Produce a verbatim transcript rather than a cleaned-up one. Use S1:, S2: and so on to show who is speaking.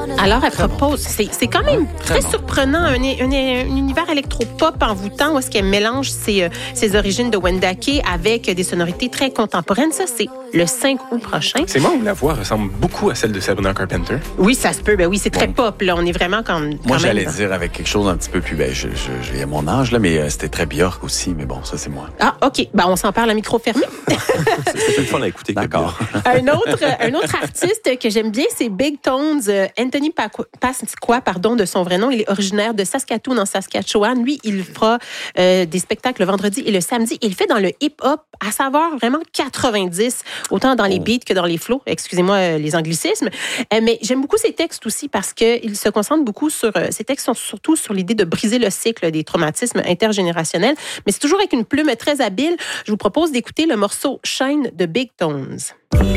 S1: Alors, elle propose, c'est, c'est quand même très, très bon. surprenant, un, un, un univers électropop envoûtant où est-ce qu'elle mélange ses, ses origines de Wendake avec des sonorités très contemporaines. Ça, c'est le cinq août prochain.
S2: C'est moi où la voix ressemble beaucoup à celle de Sabrina Carpenter.
S1: Oui, ça se peut. Ben oui, c'est très bon. pop. Là. On est vraiment comme.
S3: Moi,
S1: quand
S3: j'allais
S1: même...
S3: dire avec quelque chose un petit peu plus. Ben, je, je, j'ai mon âge, là, mais c'était très Björk aussi. Mais bon, ça, c'est moi.
S1: Ah, OK. Ben, on s'en parle à micro fermé.
S4: C'est une fois à écouter.
S3: D'accord.
S1: un, autre, un autre artiste que j'aime bien, c'est Big Tones. Anthony Pasqua, pardon, de son vrai nom. Il est originaire de Saskatoon, en Saskatchewan. Lui, il fera euh, des spectacles le vendredi et le samedi. Il fait dans le hip-hop, à savoir vraiment quatre-vingt-dix, autant dans les beats que dans les flows. Excusez-moi euh, les anglicismes. Euh, mais j'aime beaucoup ses textes aussi parce qu'il se concentre beaucoup sur... Euh, ses textes sont surtout sur l'idée de briser le cycle des traumatismes intergénérationnels. Mais c'est toujours avec une plume très habile. Je vous propose d'écouter le morceau Shine de Big Tones.